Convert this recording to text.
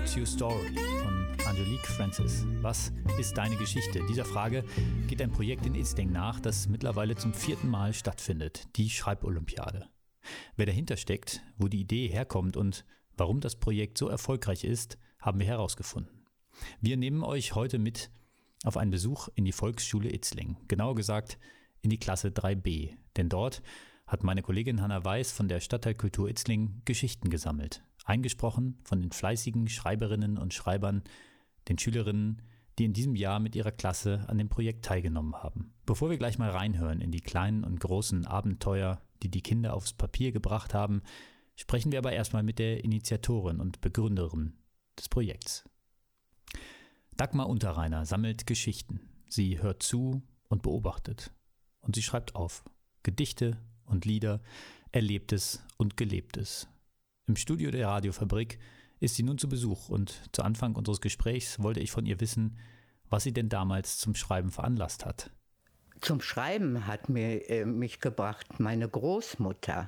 What's Your Story von Angelique Francis. Was ist deine Geschichte? Dieser Frage geht ein Projekt in Itzling nach, das mittlerweile zum 4. Mal stattfindet, die Schreibolympiade. Wer dahinter steckt, wo die Idee herkommt und warum das Projekt so erfolgreich ist, haben wir herausgefunden. Wir nehmen euch heute mit auf einen Besuch in die Volksschule Itzling, genauer gesagt in die Klasse 3b, denn dort hat meine Kollegin Hanna Weiß von der Stadtteilkultur Itzling Geschichten gesammelt, eingesprochen von den fleißigen Schreiberinnen und Schreibern, den Schülerinnen, die in diesem Jahr mit ihrer Klasse an dem Projekt teilgenommen haben. Bevor wir gleich mal reinhören in die kleinen und großen Abenteuer, die die Kinder aufs Papier gebracht haben, sprechen wir aber erstmal mit der Initiatorin und Begründerin des Projekts. Dagmar Unterreiner sammelt Geschichten. Sie hört zu und beobachtet. Und sie schreibt auf. Gedichte und Lieder, Erlebtes und Gelebtes. Im Studio der Radiofabrik ist sie nun zu Besuch und zu Anfang unseres Gesprächs wollte ich von ihr wissen, was sie denn damals zum Schreiben veranlasst hat. Zum Schreiben hat mich gebracht meine Großmutter.